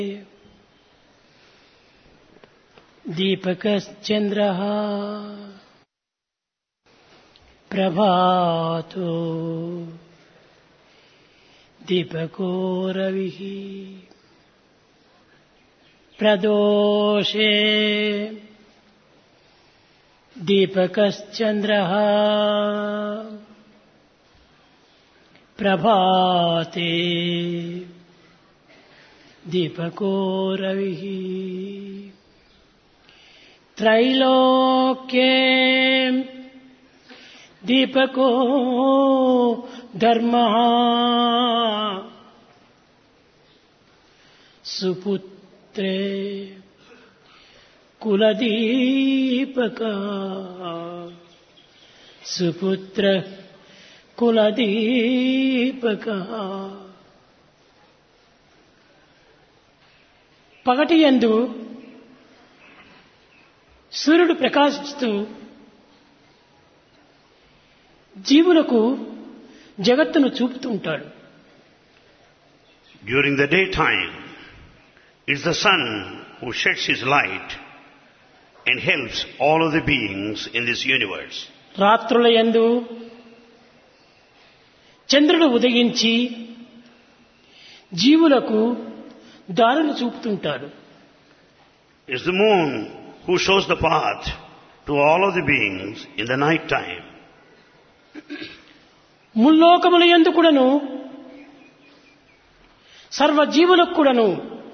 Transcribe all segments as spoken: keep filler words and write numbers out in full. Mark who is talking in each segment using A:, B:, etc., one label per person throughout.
A: దీపకశ్చంద్రః ప్రభాతో దీపకో రవిః ప్రదోషే దీపకశ్చంద్రః ప్రభాతే దీపకో రవిః త్రైలోక్యే దీపకో ధర్మః సుపుత్రే కులదీపకః సుపుత్ర కులదీపకః. పగటి యందు సూర్యుడు ప్రకాశిస్తూ జీవులకు జగత్తును చూపుతూ ఉంటాడు.
B: During the daytime, it's the sun who sheds his light and helps all of the beings in this universe.
A: రాత్రుల యందు చంద్రుడు ఉదయించి జీవులకు దారులు చూపుతుంటాడు.
B: It's the moon who shows the path to all of the beings in the night time.
A: ముల్లోకముల యందు కూడాను సర్వజీవులకు కూడాను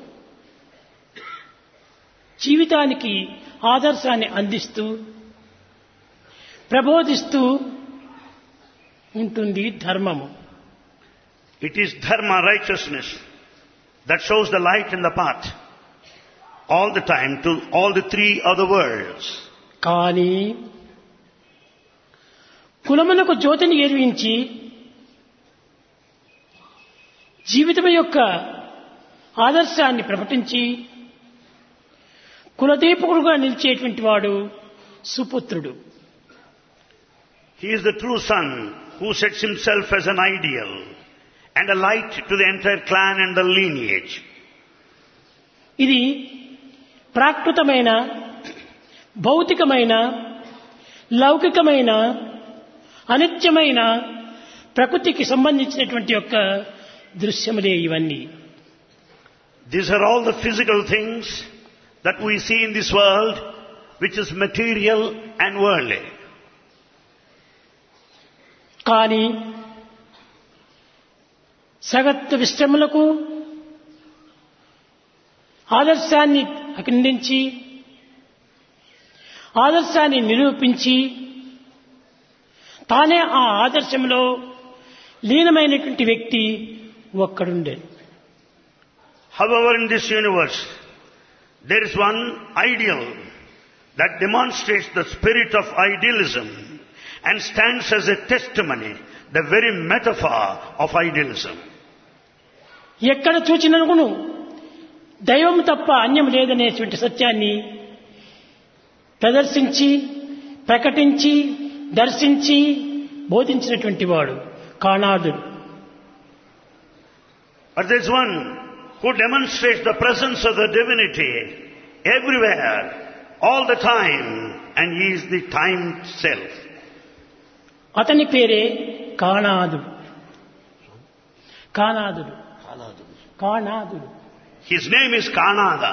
A: జీవితానికి ఆదర్శాన్ని అందిస్తూ ప్రబోధిస్తూ ఉంటుంది ధర్మము.
B: It is dharma, righteousness, that shows the light and the path all the time to all the three other worlds.
A: కానీ కులమునకు జ్యోతిని ఎరిగించి జీవితం యొక్క ఆదర్శాన్ని ప్రకటించి కులదీపకుడుగా నిలిచేటువంటి వాడు సుపుత్రుడు.
B: He is the true son who sets himself as an ideal and a light to the entire clan and the lineage.
A: ఇది ప్రాకృతమైన భౌతికమైన లౌకికమైన అనిత్యమైన ప్రకృతికి సంబంధించినటువంటి యొక్క దృశ్యములే ఇవన్నీ.
B: These are all the physical things that we see in this world, which is material and worldly.
A: కానీ సగత్తు విశ్రమలకు ఆదర్శాన్ని అందించి ఆదర్శాన్ని నిరూపించి తానే ఆ ఆదర్శంలో లీనమైనటువంటి వ్యక్తి ఒక్కడుండే.
B: However, in this universe, there is one ideal that demonstrates the spirit of idealism and stands as a testimony, the very metaphor of idealism.
A: ఎక్కడ చూచినను దైవం తప్ప అన్యం లేదనేటువంటి సత్యాన్ని ప్రదర్శించి ప్రకటించి దర్శించి బోధించినటువంటి వాడు కాణాదుడు.
B: But there is one who demonstrates the presence of the divinity everywhere, all the time, and he is the time itself.
A: అతని పేరే కాణాదుడు. కాణాదుడు కాణాదుడు
B: His name is Kanada.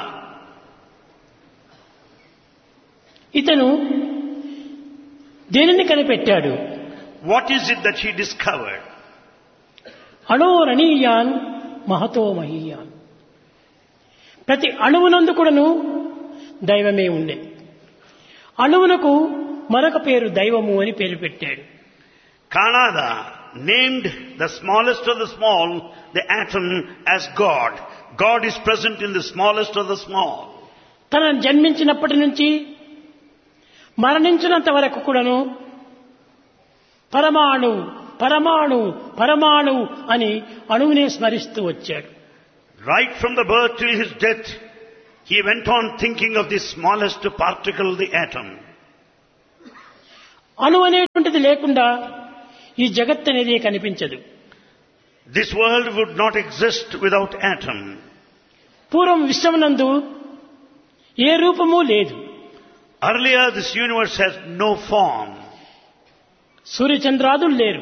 A: ఇతను దేనిని కనిపెట్టాడు?
B: What is it that he discovered?
A: అణోరణీయాన్ Mahato మహీయాన్. ప్రతి అణువునందు కూడాను దైవమే ఉండే. అణువునకు మరొక పేరు దైవము అని పేరు పెట్టాడు.
B: Kanada named the smallest of the small, the atom, as God. God is present in the smallest of the small.
A: తనను జన్మించినప్పటి నుంచి మరణించినంత వరకు కూడాను పరమాణు పరమాణు పరమాణు అని అణువునే స్మరిస్తూ వచ్చాడు.
B: Right from the birth till his death, he went on thinking of the smallest particle, the atom.
A: అణు అనేటువంటిది లేకుండా ఈ జగత్ అనేది కనిపించదు.
B: This world would not exist without atom.
A: పూర్వం విశ్వమునందు ఏ రూపము లేదు.
B: Earlier this universe has no form.
A: సూర్యచంద్రాదులు లేరు,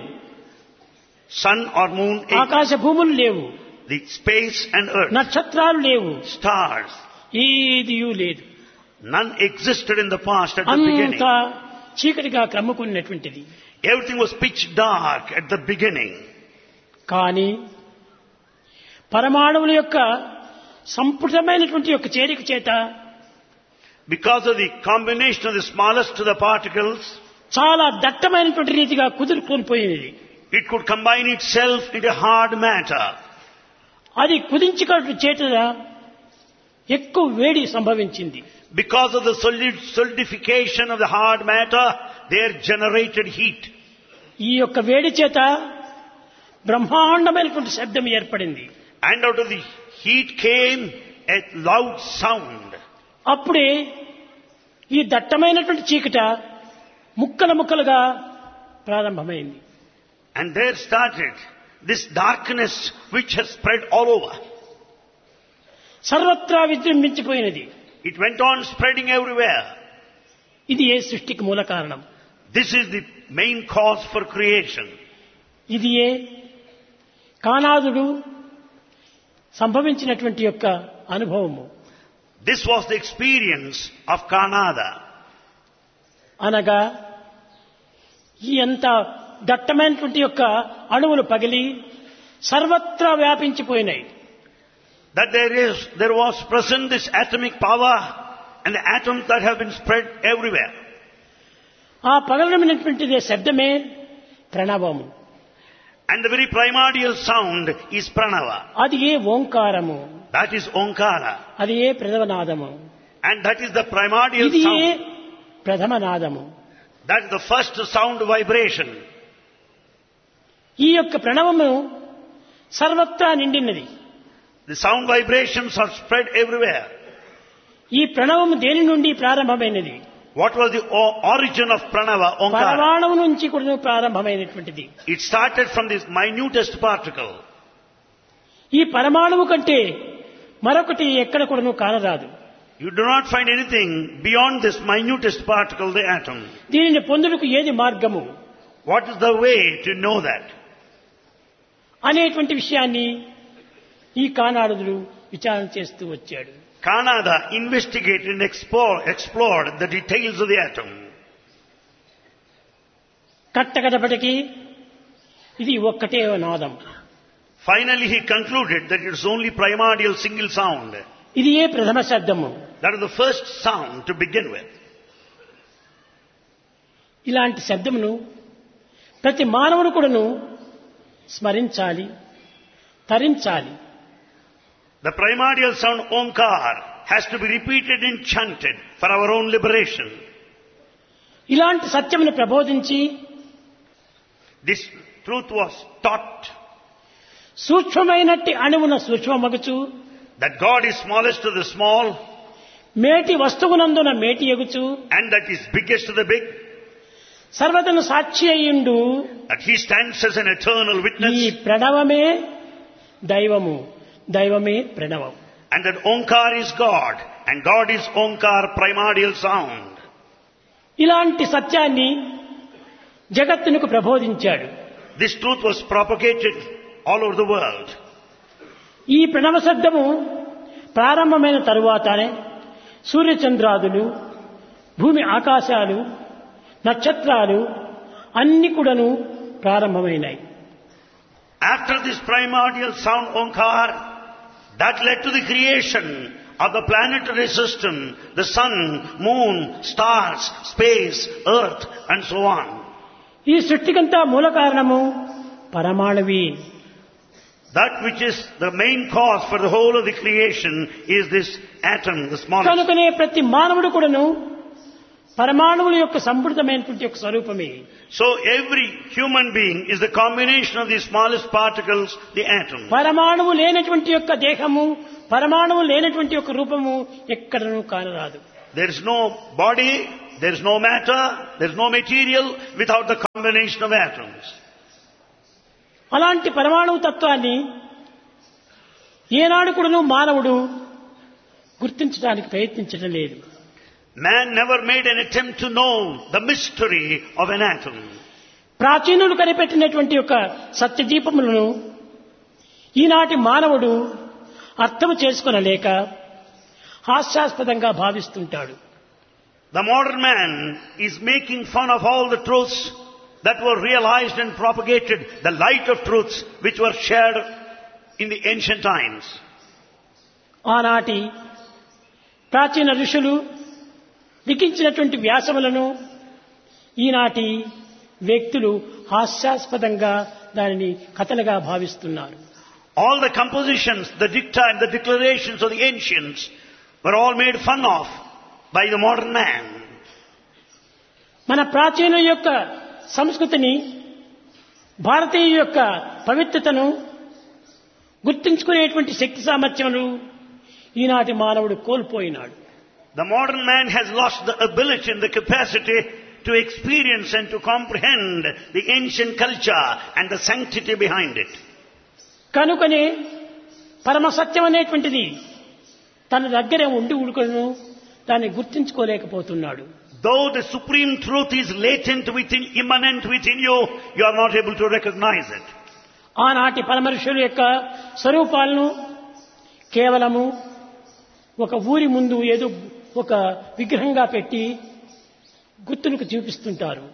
B: Sun or moon,
A: ఆకాశ భూములు లేవు,
B: the space and earth,
A: నక్షత్రాలు లేవు,
B: stars,
A: ఏదియూ లేదు.
B: none existed in the past at the beginning.
A: అంతా చీకటిగా క్రమ్ముకున్నటువంటిది.
B: Everything was pitch dark at the beginning.
A: కానీ పరమాణువుల యొక్క సంపుటమైనటువంటి యొక్క చేరిక చేత
B: Because of the combination of the smallest of the particles,
A: చాలా దట్టమైనటువంటి రీతిగా కుదురుకొని పోయినది.
B: it could combine itself into hard matter.
A: అది కుదించుకోవడం చేత ఎక్కువ వేడి సంభవించింది.
B: Because of the solid solidification of the hard matter, there generated heat.
A: ఈ యొక్క వేడి చేత బ్రహ్మాండమైనటువంటి శబ్దం ఏర్పడింది.
B: And out of the heat came a loud sound.
A: అప్పుడే ఈ దట్టమైనటువంటి చీకట ముక్కలు ముక్కలుగా ప్రారంభమైంది.
B: And there started this darkness which has spread all over.
A: సర్వత్రా విజృంభించిపోయినది.
B: It went on spreading everywhere.
A: ఇది ఏ సృష్టికి మూల కారణం.
B: This is the main cause for creation.
A: ఇది ఏ కానాదుడు సంభవించినటువంటి యొక్క అనుభవము.
B: This was the experience of Kanada.
A: అనగా ఈ ఎంత దట్టమైనటువంటి యొక్క అణువులు పగిలి సర్వత్రా వ్యాపించిపోయినాయి.
B: That there is, there was present this atomic power and the atoms that have been spread everywhere.
A: ఆ పగలమైనటువంటిదే శబ్దమే ప్రణవము.
B: And the very primordial sound is Pranava.
A: అది ఏ ఓంకారము.
B: That is Onkara.
A: అది ఏ ప్రథమనాదము.
B: And that is the primordial
A: ఇది ఏ
B: sound.
A: ప్రథమనాదము.
B: That is the first sound vibration.
A: ఈ యొక్క ప్రణవము సర్వత్రా నిండినది.
B: The sound vibrations are spread everywhere.
A: ఈ ప్రణవము దేని నుండి ప్రారంభమైనది?
B: What was the o- origin of Pranava, Onkara?
A: పరమాణువు నుంచి కూడా ప్రారంభమైనటువంటిది.
B: It started from this minutest particle.
A: ఈ పరమాణువు కంటే మరొకటి ఎక్కడ కూడాను కానరాదు.
B: You do not find anything beyond this minutest particle, the atom.
A: దీనిని పొందుటకు ఏది మార్గము
B: What is the way to know that?
A: అనేటువంటి విషయాన్ని ఈ కానాడులు విచారణ చేస్తూ వచ్చాడు.
B: Kanada investigated and explore, explored the details of the atom.
A: కట్టకడపటికి ఇది ఒక్కటే నాదం.
B: Finally he concluded that it is only primordial single sound.
A: ఇది ఏ ప్రథమ శబ్దము.
B: That is the first sound to begin with.
A: ఇలాంటి శబ్దమును ప్రతి మానవుడు కూడాను స్మరించాలి, తరించాలి.
B: The primordial sound Omkar has to be repeated and chanted for our own liberation.
A: ఇలాంటి సత్యమును ప్రబోధించి
B: This truth was taught,
A: సూక్ష్మమైనట్టి అణువున సూక్ష్మమగుచు
B: that God is smallest of the small
A: మేటి వస్తువునందున మేటి ఎగుచు
B: and that is biggest of the big,
A: సర్వతను Sakshi అయ్యుండు.
B: that He stands as an eternal
A: ఈ
B: witness,
A: ప్రణవమే దైవము, దైవమే ప్రణవం.
B: and that Omkar is God and God is Omkar, primordial sound.
A: ఇలాంటి సత్యాన్ని జగత్తునకు ప్రబోధించాడు.
B: This truth was propagated all over the world.
A: ఈ ప్రణవ శబ్దము ప్రారంభమైన తరువాతనే సూర్యచంద్రాదులు, భూమి ఆకాశాలు, నక్షత్రాలు అన్ని కూడాను ప్రారంభమైనాయి.
B: After this primordial sound Omkar, that led to the creation of the planetary system, the sun, moon, stars, space, earth and so on.
A: ఈ సృష్టికంతా మూల కారణము పరమాణువి.
B: That which is the main cause for the whole of the creation is this atom, the smallest.
A: కనుకనే ప్రతి మానవుడు కూడాను పరమాణువుల యొక్క సంపూర్ణమైనటువంటి యొక్క స్వరూపమే.
B: So every human being is the combination of the smallest particles, the atom.
A: పరమాణువు లేనటువంటి యొక్క దేహము, పరమాణువు లేనటువంటి యొక్క రూపము ఎక్కడనూ కానరాదు.
B: There is no body, there is no matter, there is no material without the combination of atoms.
A: అలాంటి పరమాణువు తత్వాన్ని ఏనాడు కూడాను మానవుడు గుర్తించడానికి ప్రయత్నించడం లేదు.
B: Man never made an attempt to know the mystery of an atom.
A: ప్రాచీనులు కనిపెట్టినటువంటి యొక్క సత్యదీపములను ఈనాటి మానవుడు అర్థం చేసుకొనలేక హాస్యాస్పదంగా భావిస్తుంటాడు.
B: The modern man is making fun of all the truths that were realized and propagated, the light of truths which were shared in the ancient times.
A: ఆనాటి ప్రాచీన ఋషులు లిఖించినటువంటి వ్యాసములను ఈనాటి వ్యక్తులు హాస్యాస్పదంగా దానిని కథలుగా భావిస్తున్నారు.
B: All the compositions, the dicta and the declarations of the ancients were all made fun of by the modern man.
A: మన ప్రాచీన యొక్క సంస్కృతిని, భారతీయ యొక్క పవిత్రతను గుర్తించుకునేటువంటి శక్తి సామర్థ్యములు ఈనాటి మానవుడు కోల్పోయినాడు.
B: The modern man has lost the ability and the capacity to experience and to comprehend the ancient culture and the sanctity behind it.
A: కనుకనే పరమ సత్యం అనేటువంటిది తన దగ్గరే ఉండి ఉడుకును దాన్ని గుర్తించుకోలేకపోతున్నాడు.
B: Though the supreme truth is latent within, immanent within you, you are not able to recognize it.
A: ఆనాటి పరమర్షుల యొక్క స్వరూపాలను కేవలము ఒక ఊరి ముందు ఏదో ఒక విగ్రహంగా పెట్టి గుర్తులకు చూపిస్తుంటారు.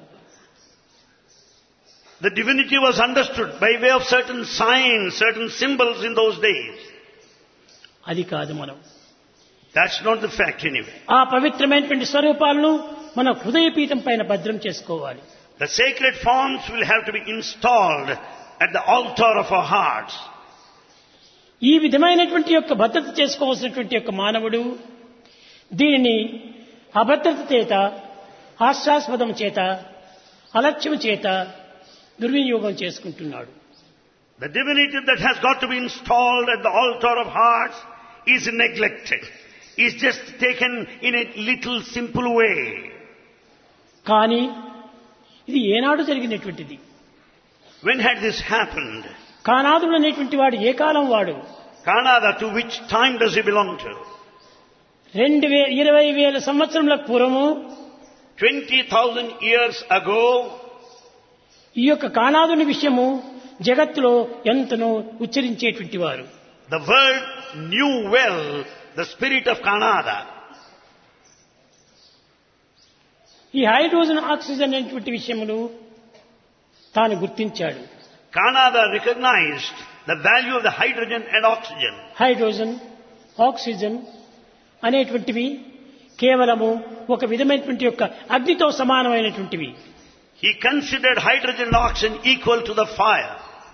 B: The divinity was understood by way of certain signs, certain symbols in those days.
A: అది కాదు మనం.
B: That's not the fact anyway.
A: ఆ పవిత్రమైనటువంటి స్వరూపాలను మన హృదయపీఠం పైన భద్రం చేసుకోవాలి.
B: The sacred forms will have to be installed at the altar of our hearts.
A: ఈ విధమైనటువంటి యొక్క భద్రత చేసుకోవాల్సినటువంటి యొక్క మానవుడు దీనిని అభద్రత చేత, హాస్యాస్పదం చేత, అలక్ష్యం చేత దుర్వినియోగం చేసుకుంటున్నాడు.
B: The divinity that has got to be installed at the altar of hearts is neglected. Is just taken in a little simple way.
A: కానీ ఇది ఏనాడు జరిగినటువంటిది?
B: When had this happened?
A: కానాదుడు అనేటువంటి వాడు ఏ కాలం వాడు?
B: Kanada, to which time does he belong to?
A: రెండు వే ఇరవై వేల సంవత్సరముల పూర్వము
B: twenty thousand years ago,
A: ఈ యొక్క కానాదుని విషయము జగత్తులో ఎంతనో ఉచ్చరించేటువంటి వారు.
B: The world knew well the spirit of Kanada.
A: ఈ హైడ్రోజన్ ఆక్సిజన్ అనేటువంటి విషయములు తాను గుర్తించాడు.
B: Kanada recognized the value of the hydrogen and oxygen.
A: Hydrogen, oxygen అనేటువంటివి కేవలము ఒక విధమైనటువంటి యొక్క అగ్నితో సమానమైనటువంటివి.
B: He considered hydrogen and oxygen equal to the fire.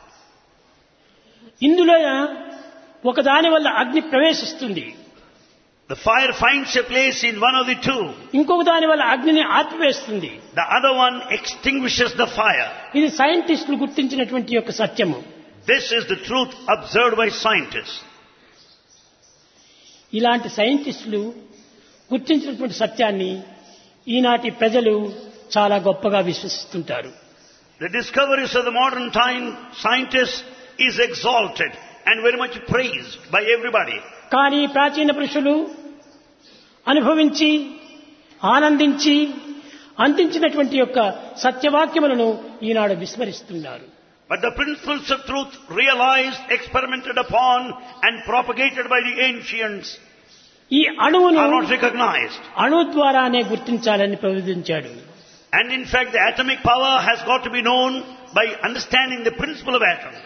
A: ఇందులో ఒక దాని వల్ల అగ్ని ప్రవేశిస్తుంది,
B: The fire finds a place in one of the two.
A: ఇంకొక దాని వల్ల అగ్నిని ఆర్పివేస్తుంది.
B: The other one extinguishes the fire.
A: ఇది సైంటిస్టులు గుర్తించినటువంటి యొక్క సత్యము.
B: This is the truth observed by scientists.
A: ఇలాంటి సైంటిస్టులు గుర్తించినటువంటి సత్యాన్ని ఈనాటి ప్రజలు చాలా గొప్పగా విశ్వసిస్తుంటారు.
B: The discoveries of the modern time scientists is exalted and very much praised by everybody.
A: కానీ ప్రాచీన పురుషులు అనుభవించి ఆనందించి అందించినటువంటి యొక్క సత్యవాక్యములను ఈనాడు విస్మరిస్తున్నారు.
B: But the principles of truth realized, experimented upon and propagated by the ancients
A: ఈ అణువును
B: are not recognized.
A: అణు ద్వారానే గుర్తించాలని ప్రబోధించాడు.
B: And in fact the atomic power has got to be known by understanding the principle of atom.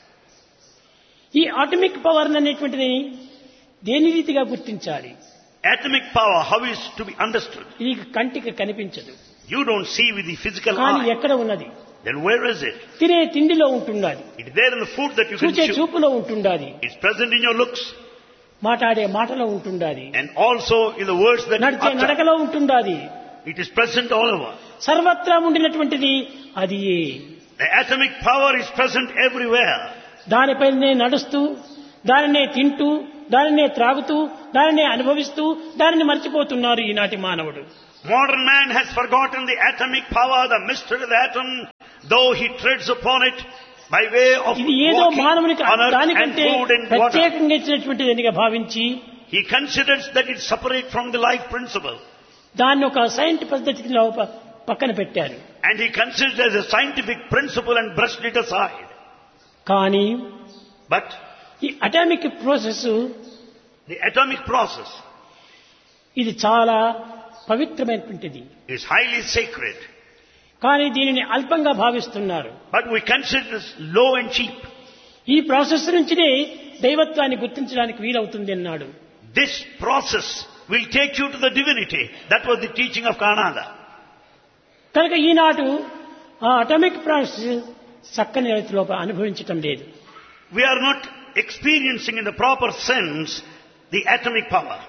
A: ఈ atomic power అనేటువంటిది దేని రీతిగా గుర్తించాలి?
B: Atomic power, how is to be understood?
A: ఇది కంటికి కనిపించదు.
B: You don't see with the physical
A: కానీ
B: eye.
A: ఎక్కడ ఉన్నది?
B: Then where is it?
A: తినే తిండిలో ఉంటున్నది,
B: It is there in the food that you
A: చూచే
B: consume.
A: చూపులో ఉంటున్నది,
B: It's present in your looks
A: మాట్లాడే మాటలో ఉంటున్నది,
B: and also in the words that you
A: నడిచే
B: utter.
A: నడకలో ఉంటున్నది.
B: It is present all over.
A: సర్వత్రా ఉండినటువంటిది అది.
B: The atomic power is present everywhere.
A: దానిపైనే నడుస్తూ, దానినే తింటూ, దానినే త్రాగుతూ, దానినే అనుభవిస్తూ, దానిని మర్చిపోతున్నారు ఈనాటి మానవుడు.
B: Modern man has forgotten the atomic power, the mystery of the atom, though he treads upon it by way of
A: ఇది ఏదో
B: walking
A: మానవునికి
B: on earth and
A: దానికంటే
B: food and water.
A: ప్రత్యేకంగా ఇచ్చినటువంటిదిగా భావించి
B: He considers that it's separate from the life principle.
A: దాన్ని ఒక scientific పద్ధతిలో ప- పక్కన పెట్టారు.
B: And he considers it as a scientific principle and brushed it aside.
A: కానీ
B: But
A: ఈ atomic process
B: the atomic process
A: ఇది చాలా పవిత్రమైనటువంటిది.
B: is highly sacred.
A: కానీ దీనిని అల్పంగా భావిస్తున్నారు.
B: But we consider this low and cheap.
A: ఈ ప్రాసెస్ నుంచినే దైవత్వాన్ని గుర్తించడానికి వీలవుతుంది అన్నాడు.
B: This process will take you to the divinity. That was the teaching of Kanada.
A: కనుక ఈనాడు ఆ అటామిక్ ప్రాసెస్ చక్కని రీతిలో అనుభవించటం లేదు.
B: We are not experiencing in the proper sense the atomic power.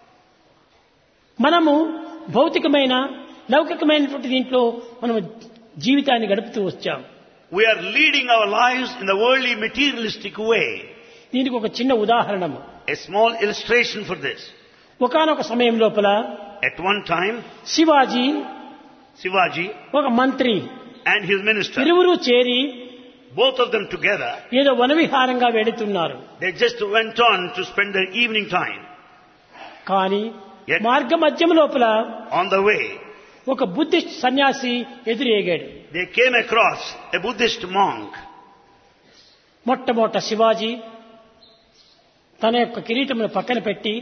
A: మనము భౌతికమైన లౌకికమైనటువంటి దీంట్లో మనము జీవితాన్ని గడుపుతూ వచ్చాం.
B: We are leading our lives in the worldly materialistic way.
A: దీనికి ఒక చిన్న ఉదాహరణము.
B: A small illustration for this.
A: ఒకానొక సమయం లోపల
B: At one time,
A: Shivaji
B: Shivaji
A: ఒక మంత్రి
B: and his minister,
A: ఇరువురు చేరి
B: both of them together,
A: ఏదో వనవిహారంగా వెళుతున్నారు.
B: they just went on to spend their evening time.
A: కానీ
B: Yet-
A: మార్గ మధ్యం లోపల
B: On the way,
A: ఒక బుద్ధిస్ట్ సన్యాసి ఎదురేగాడు.
B: they came across a Buddhist monk.
A: మొట్టమొదట శివాజీ తన యొక్క కిరీటమును పక్కన పెట్టి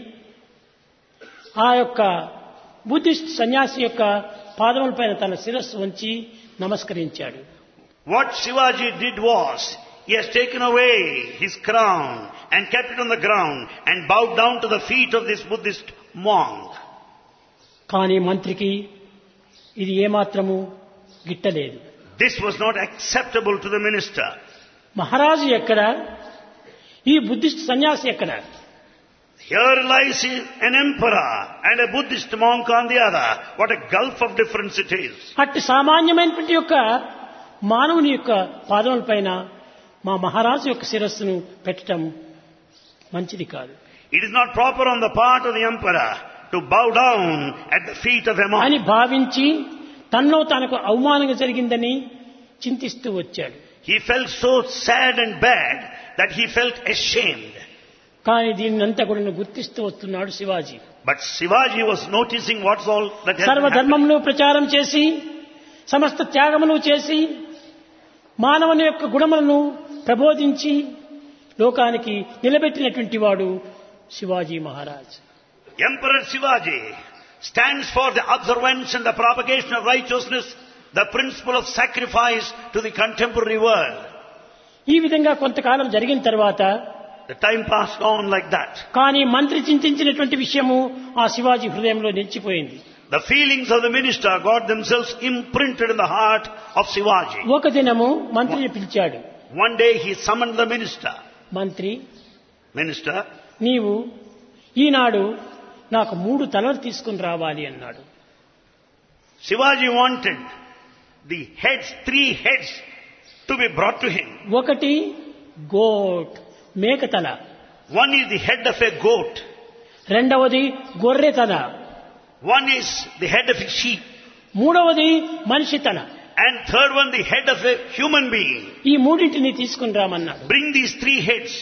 A: ఆ యొక్క బుద్ధిస్ట్ సన్యాసి యొక్క పాదములపైన తన శిరస్సు ఉంచి నమస్కరించాడు.
B: What Shivaji did was, he has taken away his crown and kept it on the ground and bowed down to the feet of this Buddhist monk.
A: కానీ మంత్రికి ఇది ఏమాత్రము గిట్టలేదు.
B: This was not acceptable to the minister.
A: మహారాజు ఎక్కడ, ఈ Buddhist సన్యాసి ఎక్కడ?
B: Here lies an emperor and a Buddhist monk on the other. What a gulf of difference it is.
A: అట్టి సామాన్యమైనటువంటి యొక్క మానవుని యొక్క పాదములపైన మా మహారాజు యొక్క శిరస్సును పెట్టడం మంచిది కాదు
B: It is not proper on the part of the emperor to bow down at the feet of a
A: అని
B: monk.
A: భావించి తనలో తనకు అవమానంగా జరిగిందని చింతిస్తూ వచ్చాడు.
B: He felt so sad and bad that he felt ashamed.
A: కానీ దీన్నంతా కూడా గుర్తిస్తూ వస్తున్నాడు Shivaji.
B: But Shivaji was noticing what's all that had happened.
A: సర్వధర్మములు ప్రచారం చేసి సమస్త త్యాగములు చేసి మానవుని యొక్క గుణములను ప్రబోధించి లోకానికి నిలబెట్టినటువంటి వాడు Shivaji Maharaj.
B: Emperor Shivaji stands for the observance and the propagation of righteousness, the principle of sacrifice to the contemporary world.
A: ఈ విధంగా కొంతకాలం జరిగిన తర్వాత
B: The time passed on like that.
A: కానీ మంత్రి చింతించినటువంటి విషయము ఆ శివాజీ హృదయంలో నిలిచిపోయింది.
B: The feelings of the minister got themselves imprinted in the heart of Shivaji.
A: ఒక దినము మంత్రిని పిలిచాడు.
B: One day he summoned the minister.
A: మంత్రి,
B: Minister,
A: నీవు ఈనాడు నాకు మూడు తలలు తీసుకుని రావాలి అన్నాడు.
B: Shivaji wanted the heads, three heads to be brought to him.
A: ఒకటి గోట్ మేక తల,
B: One is the head of a goat.
A: రెండవది గొర్రె తల,
B: One is the head of a sheep.
A: మూడవది మనిషి తల.
B: And third one, the head of a human being.
A: ఈ మూడింటిని తీసుకుని రామన్నాడు.
B: Bring these three heads.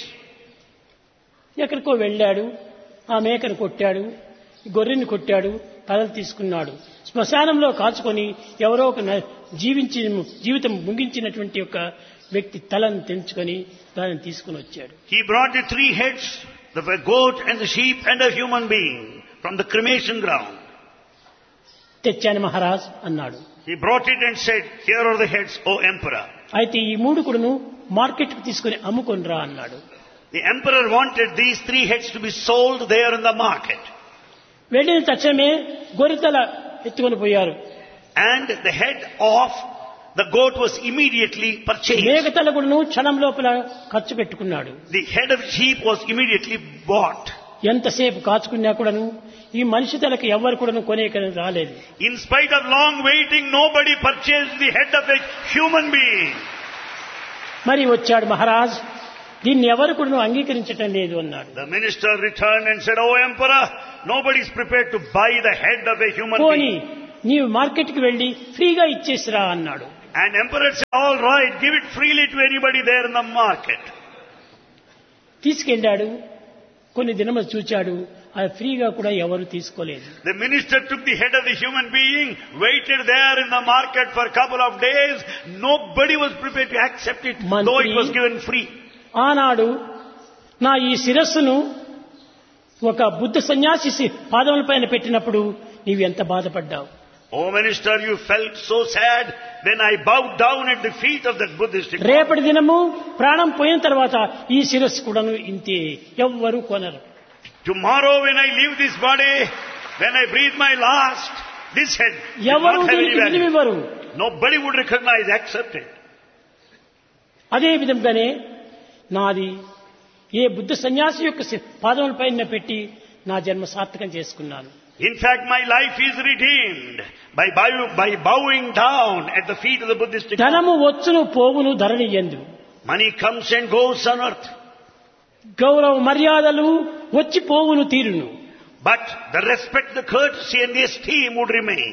A: ఎక్కడికో వెళ్ళాడు, ఆ మేకను కొట్టాడు, గొర్రెని కొట్టాడు, తలలు తీసుకున్నాడు. శ్మశానంలో కాచుకొని ఎవరో ఒక న- జీవించి జీవితం ముగించినటువంటి యొక్క వ్యక్తి తలను తెంచుకొని దానిని తీసుకుని వచ్చాడు.
B: He brought the three heads of a goat and the sheep and a human being from the cremation ground.
A: తెచ్చాను మహారాజ్ అన్నాడు.
B: He brought it and said, here are the heads, O emperor.
A: అయితే ఈ మూడు కూడాను మార్కెట్కి తీసుకుని అమ్ముకొని రా అన్నాడు.
B: The emperor wanted these three heads to be sold there in the market.
A: వెళ్ళిన తక్షణమే గొర్రెతల ఎత్తుకొని పోయారు.
B: And the head of the goat was immediately purchased.
A: మేకతల కూడాను క్షణం లోపల ఖర్చు పెట్టుకున్నాడు.
B: The head of sheep was immediately bought.
A: ఎంతసేపు కాచుకున్నా కూడాను ఈ మనిషి తలకి ఎవ్వరు కూడాను కొనేక రాలేదు.
B: In spite of long waiting, nobody purchased the head of a human being.
A: మరి వచ్చాడు మహారాజ్, దీన్ని ఎవరు కూడాను అంగీకరించటం లేదు అన్నాడు.
B: The minister returned and said, O emperor, nobody is prepared to buy the head of a human
A: పోనీ
B: being.
A: నీవు మార్కెట్కి వెళ్ళి ఫ్రీగా ఇచ్చేసిరా అన్నాడు.
B: And emperor said, all right, give it freely to anybody there in the market.
A: తీసుకెళ్ళాడు. కొన్ని దినములు చూచాడు, అది ఫ్రీగా కూడా ఎవరు తీసుకోలేదు.
B: The minister took the head of the human being, waited there in the market for a couple of days. Nobody was prepared to accept it, though it was given free.
A: ఆనాడు నా ఈ శిరస్సును ఒక బుద్ధ సన్యాసి పాదముల పైన పెట్టినప్పుడు నీవు ఎంత బాధపడ్డావు.
B: Oh minister, you felt so sad when I bowed down at the feet of that Buddhist.
A: రేపటి దినము ప్రాణం పోయిన తర్వాత ఈ శిరస్సు కూడాను ఇంతే, ఎవ్వరూ కొనరు.
B: Tomorrow when I leave this body, when I breathe my last, this head will
A: ఎవరు
B: not have any
A: దీనికి
B: value.
A: విలువివ్వరు.
B: Nobody would recognize, accept it.
A: అదే విధంగానే నాది ఏ బుద్ధ సన్యాసి యొక్క పాదముల పైన పెట్టి నా జన్మ సార్థకం చేసుకున్నాను.
B: In fact, my life is redeemed by, by, by bowing down at the feet of the Buddhist.
A: ధనము వచ్చును పోవును ధరణి యందు.
B: Money comes and goes on earth.
A: గౌరవ మర్యాదలు వచ్చి పోవును తీరును.
B: But the respect, the courtesy and the esteem would remain.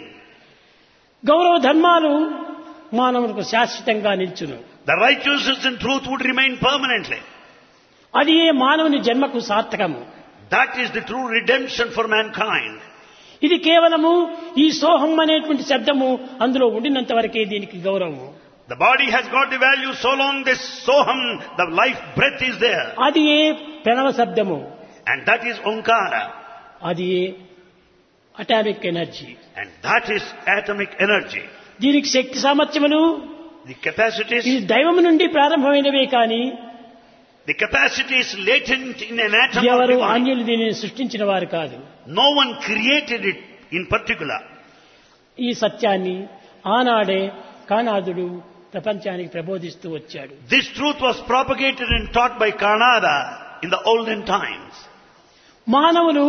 A: గౌరవ ధర్మాలు మానవులకు శాశ్వతంగా నిల్చును.
B: The righteousness and truth would remain permanently.
A: అది ఏ మానవుని జన్మకు సార్థకము.
B: That is the true redemption for mankind.
A: ఇది కేవలము ఈ సోహం అనేటువంటి శబ్దము అందులో ఉండినంత వరకే దీనికి గౌరవము.
B: The body has got the value so long this soham, the life breath is there.
A: అది ఏ ప్రణవ శబ్దము.
B: And that is Omkara.
A: అది ఏ atomic energy.
B: And that is atomic energy.
A: దీనికి శక్తి సామర్థ్యములు,
B: The capacities,
A: ఇది దైవము నుండి ప్రారంభమైనవే కానీ
B: the capacity is latent in an atom of
A: ఎవరు
B: the body.
A: అన్యులు దీనిని సృష్టించిన వారు కాదు.
B: No one created it in particular.
A: ఈ సత్యాన్ని ఆనాడే కానాదుడు ప్రపంచానికి ప్రబోధిస్తూ వచ్చాడు.
B: This truth was propagated and taught by Kanada in the olden times.
A: మానవులు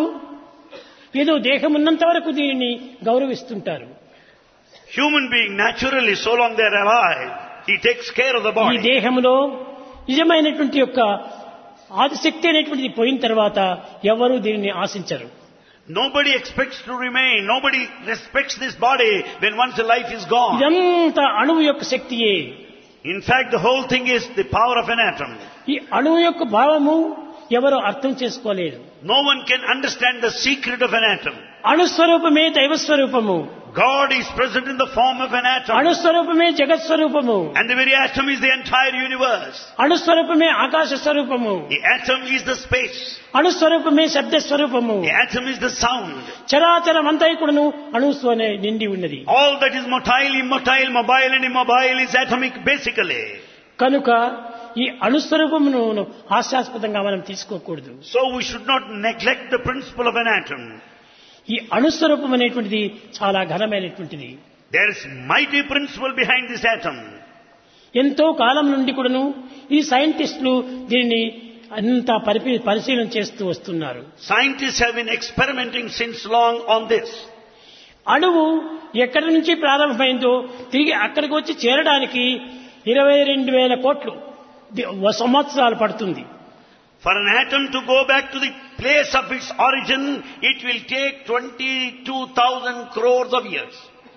A: ఏదో దేహం ఉన్నంత వరకు దీనిని గౌరవిస్తుంటారు.
B: Human being naturally, so long they are alive, he takes care of the
A: ఈ
B: body.
A: దేహంలో నిజమైనటువంటి యొక్క ఆదిశక్తి అనేటువంటిది పోయిన తర్వాత ఎవరు దీనిని ఆశించరు.
B: Nobody expects to remain. Nobody respects this body when once the life is gone.
A: ఇదంతా అణువు యొక్క శక్తియే.
B: In fact, the whole thing is the power of an atom.
A: ఈ అణువు యొక్క భావము ఎవరు అర్థం చేసుకోలేరు.
B: No one can understand the secret of an atom.
A: అణుస్వరూపమే దైవస్వరూపము.
B: God is present in the form of an atom.
A: అణుస్వరూపమే జగత్స్వరూపము.
B: And the very atom is the entire universe.
A: అణుస్వరూపమే ఆకాశ స్వరూపము.
B: The atom is the space.
A: అణుస్వరూపమే శబ్ద స్వరూపము.
B: The atom is the sound.
A: చరాచరమంతైకుడును అణుస్వనే నిండి ఉన్నది.
B: All that is motile, immotile, mobile and immobile is atomic basically.
A: కనుక ఈ అణుస్వరూపమును హాస్యాస్పదంగా మనం తీసుకోకూడదు.
B: So we should not neglect the principle of an atom.
A: ఈ అణుస్వరూపం అనేటువంటిది చాలా ఘనమైనటువంటిది.
B: There is mighty principle behind this atom.
A: ఎంతో కాలం నుండి కూడాను ఈ సైంటిస్టులు దీనిని అంతా పరిపీ- పరిశీలన చేస్తూ వస్తున్నారు.
B: Scientists have been experimenting since long on this.
A: అణువు ఎక్కడి నుంచి ప్రారంభమైందో తిరిగి అక్కడికి వచ్చి చేరడానికి ఇరవై రెండు వేల కోట్లు ది- సంవత్సరాలు పడుతుంది.
B: For an atom to go back to the place of its origin, it will take twenty-two thousand crores of years.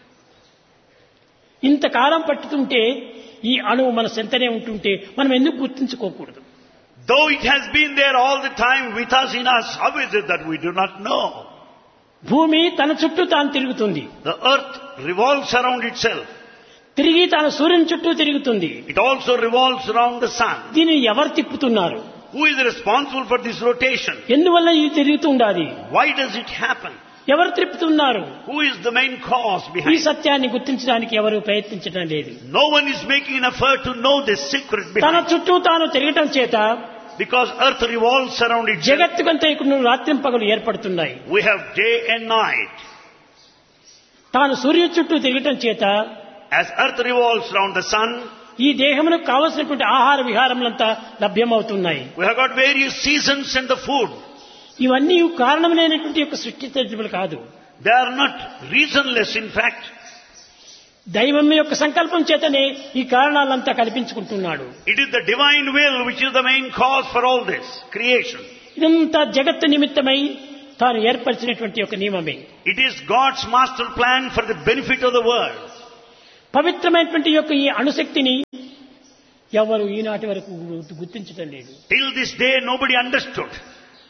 A: ఇంతకాలం పట్టుతుంటే ఈ అణువు మన సెంతనే ఉంటుంటే మనం ఎందుకు గుర్తించుకోకూడదు?
B: Though it has been there all the time with us in us, how is it that we do not know?
A: భూమి తన చుట్టూ తాను తిరుగుతుంది.
B: The earth revolves around itself.
A: తిరిగి తాను సూర్యుని చుట్టూ తిరుగుతుంది.
B: It also revolves around the sun.
A: దీనిని ఎవరు తిప్పుతున్నారు?
B: Who is responsible for this rotation?
A: ఎందువల్ల ఇది తిరుగుతుండాలి?
B: Why does it happen?
A: ఎవరు తిప్పుతున్నారు?
B: Who is the main cause
A: ఈ
B: behind it?
A: సత్యాన్ని గుర్తించడానికి ఎవరు ప్రయత్నించడం లేదు.
B: No one is making an effort to know this secret
A: తన
B: behind it.
A: చుట్టూ తాను తిరగటం చేత
B: Because earth revolves around itself.
A: జగత్తుకంతా ఇక్కడ రాత్రింపగలు ఏర్పడుతున్నాయి.
B: We have day and night.
A: తాను సూర్యుడి చుట్టూ తిరగటం చేత
B: As earth revolves around the sun,
A: ఈ దేహమునకు కావలసినటువంటి ఆహార విహారములంతా లభ్యమవుతున్నాయి.
B: we have got various seasons and the food.
A: ఇవన్నీ కారణమైనటువంటి యొక్క సృష్టించబులు కాదు.
B: They are not reasonless, in fact.
A: దైవం యొక్క సంకల్పం చేతనే ఈ కారణాలంతా కల్పించుకుంటున్నాడు.
B: It is the divine will which is the main cause for all this creation.
A: ఇదంతా జగత్తు నిమిత్తమై తాను ఏర్పరిచినటువంటి ఒక నియమమే.
B: It is God's master plan for the benefit of the world.
A: పవిత్రమైనటువంటి యొక్క ఈ అణుశక్తిని ఎవరు ఈనాటి వరకు గుర్తించటం లేదు.
B: Till this day nobody understood.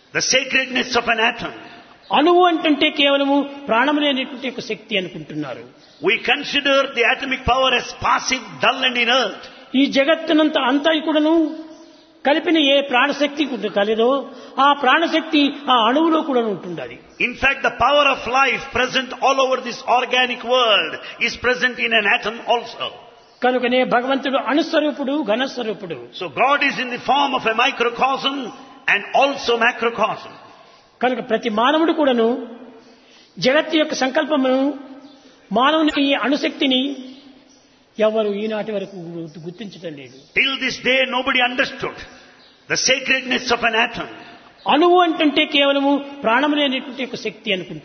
B: the sacredness of an atom.
A: అణువు అంటే కేవలము ప్రాణము లేనటువంటి ఒక శక్తి అనుకుంటున్నారు.
B: We consider the atomic power as passive, dull and inert.
A: ఈ జగత్తునంత అంతా కూడాను కలిపిన ఏ ప్రాణశక్తి కలదో ఆ ప్రాణశక్తి ఆ అణువులో కూడా ఉంటుండాలి.
B: In fact, the power of life present all over this organic world is present in an atom also.
A: కనుకనే భగవంతుడు అణుస్వరూపుడు, ఘనస్వరూపుడు.
B: So God is in the form of a microcosm and also macrocosm.
A: కనుక ప్రతి మానవుడు కూడాను జగత్తు యొక్క సంకల్పమును, మానవునికి ఈ అణుశక్తిని ఎవరు ఈనాటి వరకు గుర్తించడం లేదు.
B: Till this day nobody understood the sacredness of an atom.
A: అణువు అంటే కేవలము ప్రాణము లేనటువంటి ఒక శక్తి అనుకుంటారు.